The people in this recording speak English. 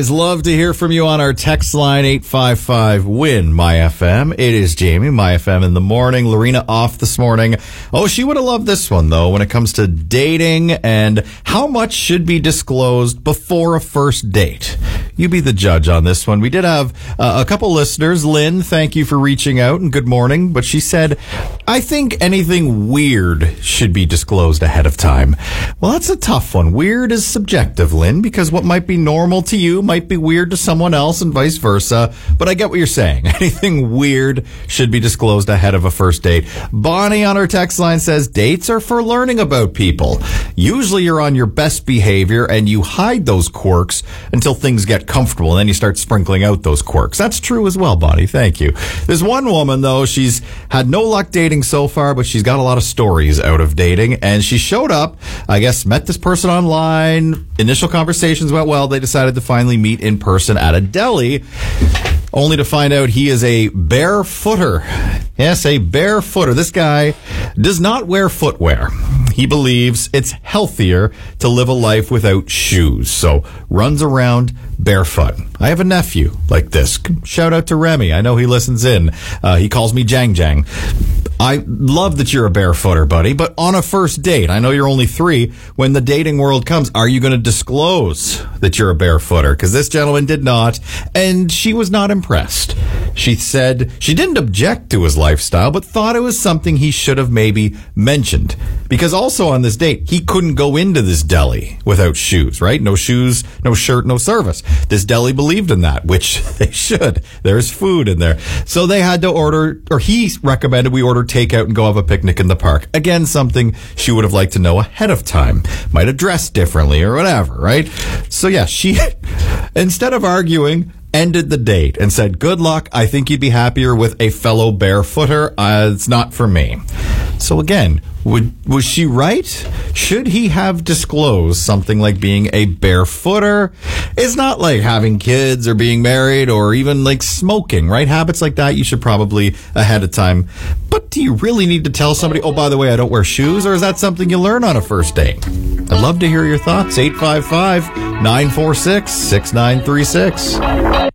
always love to hear from you on our text line 855-WIN My FM. It is Jamie, My FM in the morning. Lorena off this morning. Oh, she would have loved this one, though, when it comes to dating and how much should be disclosed before a first date. You be the judge on this one. We did have a couple listeners. Lynn, thank you for reaching out and good morning. But she said, I think anything weird should be disclosed ahead of time. Well, that's a tough one. Weird is subjective, Lynn, because what might be normal to you might be weird to someone else and vice versa. But I get what you're saying. Anything weird should be disclosed ahead of a first date. Bonnie on our text line says, dates are for learning about people. Usually you're on your best behavior and you hide those quirks until things get comfortable, and then you start sprinkling out those quirks. That's true as well, Bonnie. Thank you. There's one woman, though, she's had no luck dating so far, but she's got a lot of stories out of dating, and she showed up, I guess, met this person online, initial conversations went well, they decided to finally meet in person at a deli, only to find out he is a barefooter. Yes, a barefooter. This guy does not wear footwear. He believes it's healthier to live a life without shoes, so runs around barefoot. I have a nephew like this. Shout out to Remy. I know he listens in. He calls me Jang Jang. I love that you're a barefooter, buddy, but on a first date, I know you're only 3, when the dating world comes, are you going to disclose that you're a barefooter? Because this gentleman did not, and she was not impressed. She said she didn't object to his lifestyle, but thought it was something he should have maybe mentioned. Because also on this date, he couldn't go into this deli without shoes, right? No shoes, no shirt, no service. This deli believed in that, which they should. There's food in there. So they had to order, or he recommended we order takeout and go have a picnic in the park. Again, something she would have liked to know ahead of time. Might have dressed differently or whatever, right? So yeah, she, instead of arguing, ended the date and said, good luck. I think you'd be happier with a fellow barefooter. It's not for me. So again, was she right? Should he have disclosed something like being a barefooter? It's not like having kids or being married or even like smoking, right? Habits like that you should probably ahead of time. But do you really need to tell somebody, oh, by the way, I don't wear shoes? Or is that something you learn on a first date? I'd love to hear your thoughts. 855-946-6936.